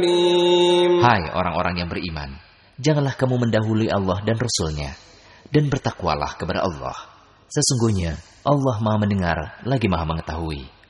Hai orang-orang yang beriman, janganlah kamu mendahului Allah dan Rasul-Nya, dan bertakwalah kepada Allah. Sesungguhnya Allah Maha mendengar lagi Maha mengetahui.